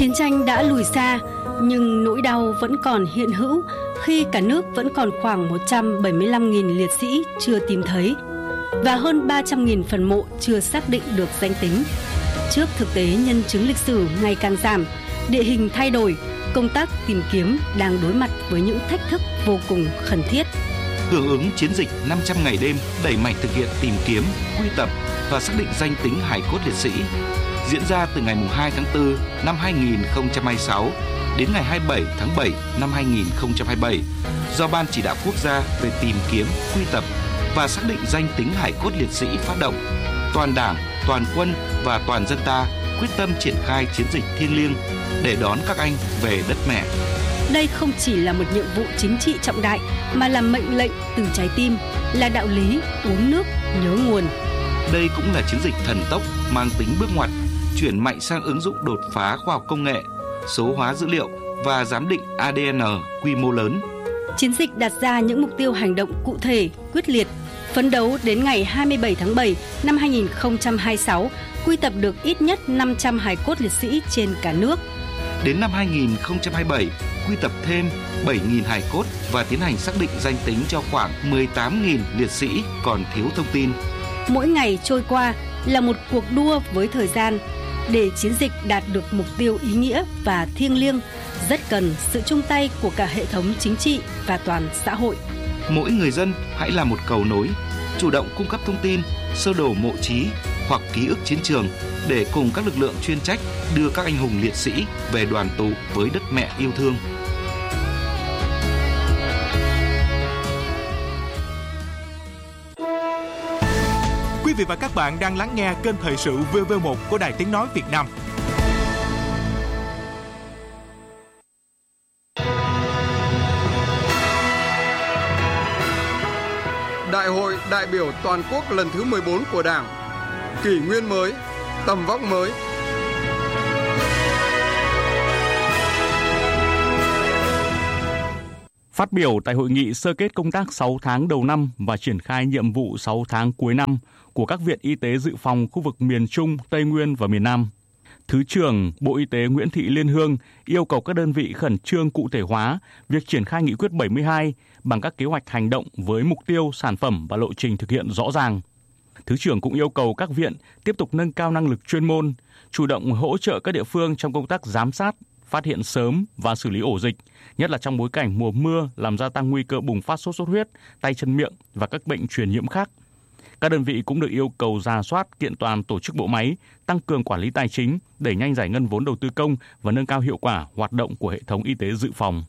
Chiến tranh đã lùi xa, nhưng nỗi đau vẫn còn hiện hữu khi cả nước vẫn còn khoảng 175.000 liệt sĩ chưa tìm thấy và hơn 300.000 phần mộ chưa xác định được danh tính. Trước thực tế nhân chứng lịch sử ngày càng giảm, địa hình thay đổi, công tác tìm kiếm đang đối mặt với những thách thức vô cùng khẩn thiết. Hưởng ứng chiến dịch 500 ngày đêm đẩy mạnh thực hiện tìm kiếm, quy tập và xác định danh tính hài cốt liệt sĩ diễn ra từ ngày 2 tháng 4 năm 2026 đến ngày 27 tháng 7 năm 2027 do Ban Chỉ đạo Quốc gia về tìm kiếm, quy tập và xác định danh tính hài cốt liệt sĩ phát động. Toàn Đảng, toàn quân và toàn dân ta quyết tâm triển khai chiến dịch thiêng liêng để đón các anh về đất mẹ. Đây không chỉ là một nhiệm vụ chính trị trọng đại mà là mệnh lệnh từ trái tim, là đạo lý uống nước nhớ nguồn. Đây cũng là chiến dịch thần tốc mang tính bước ngoặt, chuyển mạnh sang ứng dụng đột phá khoa học công nghệ, số hóa dữ liệu và giám định ADN quy mô lớn. Chiến dịch đặt ra những mục tiêu hành động cụ thể, quyết liệt, phấn đấu đến ngày 27 tháng 7 năm 2026 quy tập được ít nhất 500 hài cốt liệt sĩ trên cả nước. Đến năm 2027, quy tập thêm 7.000 hài cốt và tiến hành xác định danh tính cho khoảng 18.000 liệt sĩ còn thiếu thông tin. Mỗi ngày trôi qua là một cuộc đua với thời gian. Để chiến dịch đạt được mục tiêu ý nghĩa và thiêng liêng, rất cần sự chung tay của cả hệ thống chính trị và toàn xã hội. Mỗi người dân hãy là một cầu nối, chủ động cung cấp thông tin, sơ đồ mộ chí hoặc ký ức chiến trường để cùng các lực lượng chuyên trách đưa các anh hùng liệt sĩ về đoàn tụ với đất mẹ yêu thương. Quý vị và các bạn đang lắng nghe kênh thời sự VV1 của Đài Tiếng nói Việt Nam. Đại hội đại biểu toàn quốc lần thứ 14 của Đảng, kỷ nguyên mới, tầm vóc mới. Phát biểu tại hội nghị sơ kết công tác 6 tháng đầu năm và triển khai nhiệm vụ 6 tháng cuối năm của các viện y tế dự phòng khu vực miền Trung, Tây Nguyên và miền Nam, Thứ trưởng Bộ Y tế Nguyễn Thị Liên Hương yêu cầu các đơn vị khẩn trương cụ thể hóa việc triển khai nghị quyết 72 bằng các kế hoạch hành động với mục tiêu, sản phẩm và lộ trình thực hiện rõ ràng. Thứ trưởng cũng yêu cầu các viện tiếp tục nâng cao năng lực chuyên môn, chủ động hỗ trợ các địa phương trong công tác giám sát, phát hiện sớm và xử lý ổ dịch, nhất là trong bối cảnh mùa mưa làm gia tăng nguy cơ bùng phát sốt xuất huyết, tay chân miệng và các bệnh truyền nhiễm khác. Các đơn vị cũng được yêu cầu rà soát, kiện toàn tổ chức bộ máy, tăng cường quản lý tài chính, đẩy nhanh giải ngân vốn đầu tư công và nâng cao hiệu quả hoạt động của hệ thống y tế dự phòng.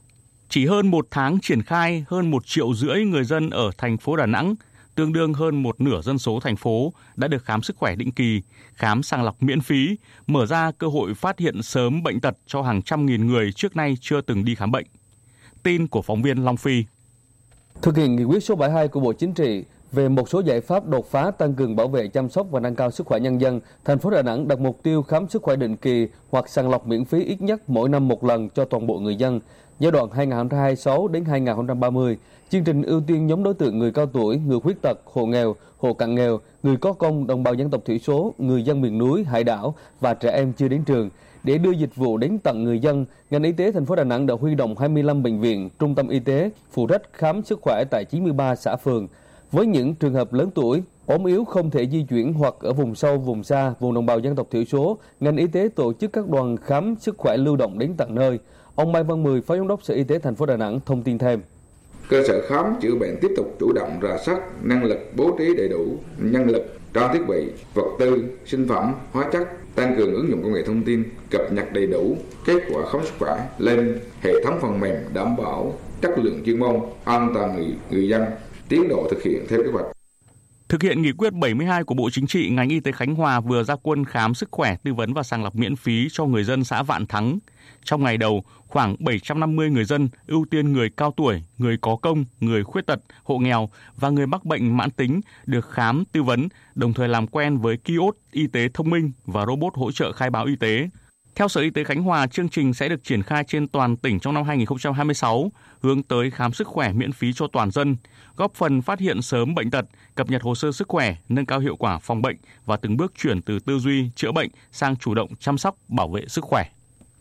Chỉ hơn một tháng triển khai, hơn 1,5 triệu người dân ở thành phố Đà Nẵng, tương đương hơn một nửa dân số thành phố, đã được khám sức khỏe định kỳ, khám sàng lọc miễn phí, mở ra cơ hội phát hiện sớm bệnh tật cho hàng trăm nghìn người trước nay chưa từng đi khám bệnh. Tin của phóng viên Long Phi. Thực hiện nghị quyết số 72 của Bộ Chính trị về một số giải pháp đột phá tăng cường bảo vệ, chăm sóc và nâng cao sức khỏe nhân dân, thành phố Đà Nẵng đặt mục tiêu khám sức khỏe định kỳ hoặc sàng lọc miễn phí ít nhất mỗi năm một lần cho toàn bộ người dân. Giai đoạn 2026 đến 2030, chương trình ưu tiên nhóm đối tượng người cao tuổi, người khuyết tật, hộ nghèo, hộ cận nghèo, người có công, đồng bào dân tộc thiểu số, người dân miền núi, hải đảo và trẻ em chưa đến trường. Để đưa dịch vụ đến tận người dân, ngành y tế thành phố Đà Nẵng đã huy động 25 bệnh viện, trung tâm y tế phụ trách khám sức khỏe tại 93 xã phường. Với những trường hợp lớn tuổi, ốm yếu không thể di chuyển hoặc ở vùng sâu, vùng xa, vùng đồng bào dân tộc thiểu số, ngành y tế tổ chức các đoàn khám sức khỏe lưu động đến tận nơi. Ông Mai Văn Mười, Phó Giám đốc Sở Y tế thành phố Đà Nẵng thông tin thêm. Cơ sở khám chữa bệnh tiếp tục chủ động rà soát năng lực, bố trí đầy đủ nhân lực, trang thiết bị, vật tư, sinh phẩm, hóa chất, tăng cường ứng dụng công nghệ thông tin, cập nhật đầy đủ kết quả khám sức khỏe lên hệ thống phần mềm đảm bảo chất lượng chuyên môn, an toàn người dân, tiến độ thực hiện theo kế hoạch. Thực hiện nghị quyết 72 của Bộ Chính trị, ngành y tế Khánh Hòa vừa ra quân khám sức khỏe, tư vấn và sàng lọc miễn phí cho người dân xã Vạn Thắng. Trong ngày đầu, khoảng 750 người dân, ưu tiên người cao tuổi, người có công, người khuyết tật, hộ nghèo và người mắc bệnh mãn tính được khám, tư vấn, đồng thời làm quen với kiosk y tế thông minh và robot hỗ trợ khai báo y tế. Theo Sở Y tế Khánh Hòa, chương trình sẽ được triển khai trên toàn tỉnh trong năm 2026, hướng tới khám sức khỏe miễn phí cho toàn dân, góp phần phát hiện sớm bệnh tật, cập nhật hồ sơ sức khỏe, nâng cao hiệu quả phòng bệnh và từng bước chuyển từ tư duy chữa bệnh sang chủ động chăm sóc, bảo vệ sức khỏe.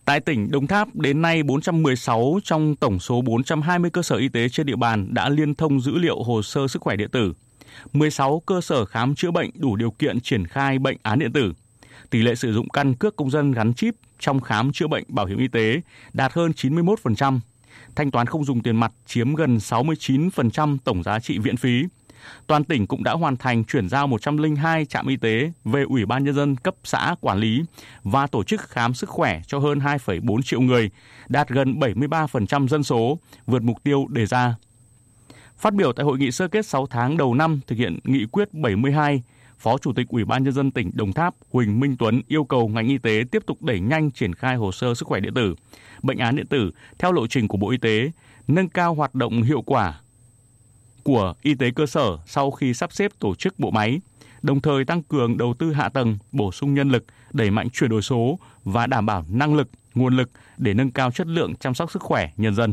Tại tỉnh Đồng Tháp, đến nay 416 trong tổng số 420 cơ sở y tế trên địa bàn đã liên thông dữ liệu hồ sơ sức khỏe điện tử. 16 cơ sở khám chữa bệnh đủ điều kiện triển khai bệnh án điện tử. Tỷ lệ sử dụng căn cước công dân gắn chip trong khám chữa bệnh bảo hiểm y tế đạt hơn 91%. Thanh toán không dùng tiền mặt chiếm gần 69% tổng giá trị viện phí. Toàn tỉnh cũng đã hoàn thành chuyển giao 102 trạm y tế về Ủy ban Nhân dân cấp xã quản lý và tổ chức khám sức khỏe cho hơn 2,4 triệu người, đạt gần 73% dân số, vượt mục tiêu đề ra. Phát biểu tại hội nghị sơ kết 6 tháng đầu năm thực hiện nghị quyết 72, Phó Chủ tịch Ủy ban Nhân dân tỉnh Đồng Tháp Huỳnh Minh Tuấn yêu cầu ngành y tế tiếp tục đẩy nhanh triển khai hồ sơ sức khỏe điện tử, bệnh án điện tử theo lộ trình của Bộ Y tế, nâng cao hoạt động hiệu quả của y tế cơ sở sau khi sắp xếp tổ chức bộ máy, đồng thời tăng cường đầu tư hạ tầng, bổ sung nhân lực, đẩy mạnh chuyển đổi số và đảm bảo năng lực, nguồn lực để nâng cao chất lượng chăm sóc sức khỏe nhân dân.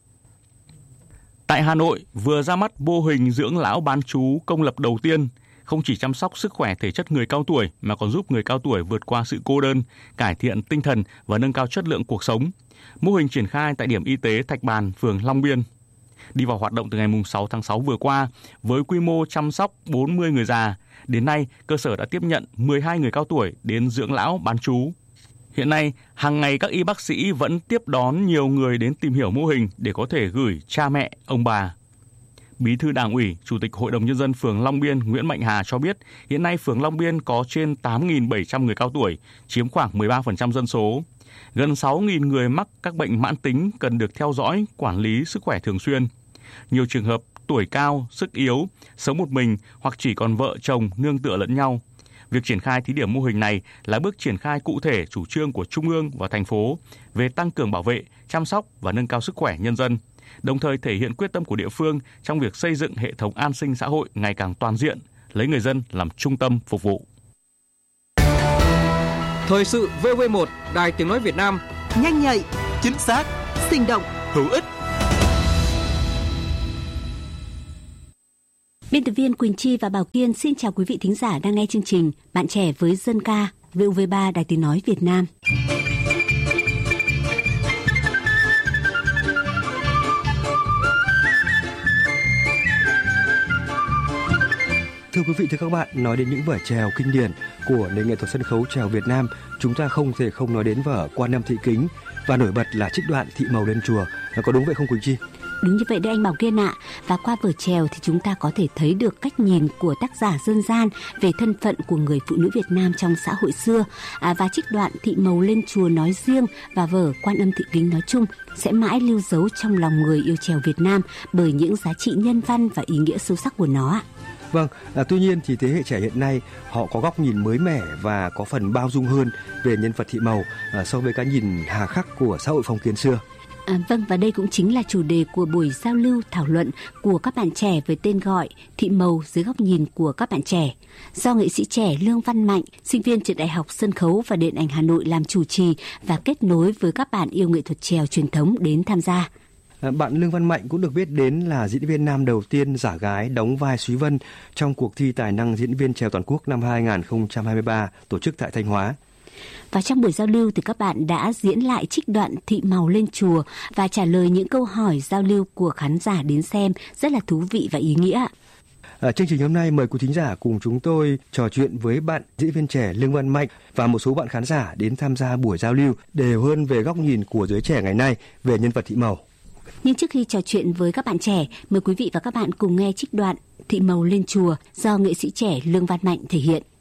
Tại Hà Nội, vừa ra mắt mô hình dưỡng lão bán trú công lập đầu tiên, không chỉ chăm sóc sức khỏe thể chất người cao tuổi mà còn giúp người cao tuổi vượt qua sự cô đơn, cải thiện tinh thần và nâng cao chất lượng cuộc sống. Mô hình triển khai tại điểm y tế Thạch Bàn, phường Long Biên. Đi vào hoạt động từ ngày 6 tháng 6 vừa qua, với quy mô chăm sóc 40 người già, đến nay cơ sở đã tiếp nhận 12 người cao tuổi đến dưỡng lão bán trú. Hiện nay, hàng ngày các y bác sĩ vẫn tiếp đón nhiều người đến tìm hiểu mô hình để có thể gửi cha mẹ, ông bà. Bí thư Đảng ủy, Chủ tịch Hội đồng Nhân dân phường Long Biên Nguyễn Mạnh Hà cho biết, hiện nay phường Long Biên có trên 8.700 người cao tuổi, chiếm khoảng 13% dân số. Gần 6.000 người mắc các bệnh mãn tính cần được theo dõi, quản lý sức khỏe thường xuyên. Nhiều trường hợp tuổi cao, sức yếu, sống một mình hoặc chỉ còn vợ chồng nương tựa lẫn nhau. Việc triển khai thí điểm mô hình này là bước triển khai cụ thể chủ trương của Trung ương và thành phố về tăng cường bảo vệ, chăm sóc và nâng cao sức khỏe nhân dân, đồng thời thể hiện quyết tâm của địa phương trong việc xây dựng hệ thống an sinh xã hội ngày càng toàn diện, lấy người dân làm trung tâm phục vụ. Thời sự VV1, Đài Tiếng nói Việt Nam, nhanh nhạy, chính xác, sinh động, hữu ích. Biên tập viên Quỳnh Chi và Bảo Kiên xin chào quý vị thính giả đang nghe chương trình Bạn trẻ với dân ca VOV3 Đài Tiếng nói Việt Nam. Thưa quý vị, thưa các bạn, nói đến những vở chèo kinh điển của nền nghệ thuật sân khấu chèo Việt Nam, chúng ta không thể không nói đến vở Quan Âm Thị Kính và nổi bật là trích đoạn Thị Màu lên chùa. Có đúng vậy không Quỳnh Chi? Đúng như vậy đấy anh Bảo Kiên ạ. Và qua vở chèo thì chúng ta có thể thấy được cách nhìn của tác giả dân gian về thân phận của người phụ nữ Việt Nam trong xã hội xưa. Và trích đoạn Thị Màu lên chùa nói riêng và vở Quan Âm Thị Kính nói chung sẽ mãi lưu dấu trong lòng người yêu chèo Việt Nam bởi những giá trị nhân văn và ý nghĩa sâu sắc của nó ạ. Vâng, tuy nhiên thì thế hệ trẻ hiện nay họ có góc nhìn mới mẻ và có phần bao dung hơn về nhân vật Thị Màu so với cái nhìn hà khắc của xã hội phong kiến xưa. Vâng, và đây cũng chính là chủ đề của buổi giao lưu thảo luận của các bạn trẻ với tên gọi Thị Màu dưới góc nhìn của các bạn trẻ, do nghệ sĩ trẻ Lương Văn Mạnh, sinh viên trường Đại học Sân khấu và Điện ảnh Hà Nội làm chủ trì và kết nối với các bạn yêu nghệ thuật chèo truyền thống đến tham gia. Bạn Lương Văn Mạnh cũng được biết đến là diễn viên nam đầu tiên giả gái đóng vai Súy Vân trong cuộc thi tài năng diễn viên chèo toàn quốc năm 2023 tổ chức tại Thanh Hóa. Và trong buổi giao lưu thì các bạn đã diễn lại trích đoạn Thị Màu lên chùa và trả lời những câu hỏi giao lưu của khán giả đến xem rất là thú vị và ý nghĩa. Chương trình hôm nay mời quý thính giả cùng chúng tôi trò chuyện với bạn diễn viên trẻ Lương Văn Mạnh và một số bạn khán giả đến tham gia buổi giao lưu để hiểu hơn về góc nhìn của giới trẻ ngày nay về nhân vật Thị Màu. Nhưng trước khi trò chuyện với các bạn trẻ, mời quý vị và các bạn cùng nghe trích đoạn Thị Màu lên chùa do nghệ sĩ trẻ Lương Văn Mạnh thể hiện.